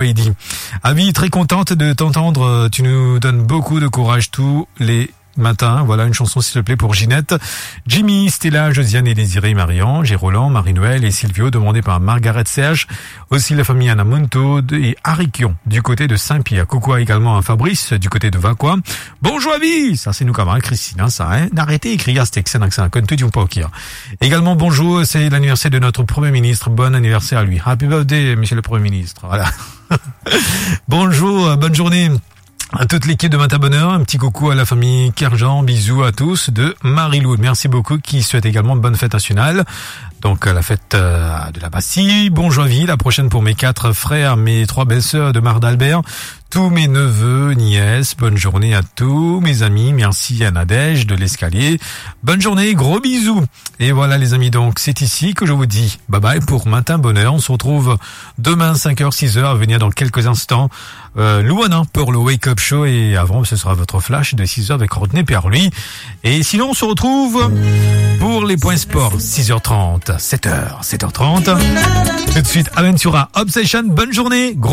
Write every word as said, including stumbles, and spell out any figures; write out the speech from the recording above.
après-midi. Avi, très contente de t'entendre. Tu nous donnes beaucoup de courage tous les matin, voilà une chanson s'il te plaît pour Ginette, Jimmy, Stella, Josiane et Désiré, Marianne, j'ai Roland, Marie-Noël et Silvio, demandé par Margaret Serge, aussi la famille Anamonto et Arikion du côté de Saint-Pierre. Coucou également à Fabrice du côté de Vaqua. Bonjour Avi, ça c'est nous camarades Christine, hein, ça, hein. N'arrêtez d'écrire ce texte, c'est comme tout du pas également bonjour, c'est l'anniversaire de notre Premier ministre, bon anniversaire à lui. Happy birthday, monsieur le Premier ministre, voilà. Bonjour, bonne journée à toute l'équipe de Matin Bonheur, un petit coucou à la famille Kerjan, bisous à tous de Marie-Lou. Merci beaucoup, qui souhaite également bonne fête nationale. Donc la fête euh, de la Bastille, bon joie-vie, la prochaine pour mes quatre frères, mes trois belles-sœurs de Mar d'Albert, tous mes neveux, nièces, bonne journée à tous mes amis, merci à Nadège de l'Escalier, bonne journée, gros bisous. Et voilà les amis, donc c'est ici que je vous dis bye bye pour Matin Bonheur. On se retrouve demain cinq heures, six heures, à venir dans quelques instants. Euh, Louana pour le Wake Up Show, et avant ce sera votre flash de six heures avec Rodney Perluis. Et sinon on se retrouve pour les points sport, six heures trente, sept heures, sept heures trente. Tout de suite Aventura Obsession, bonne journée.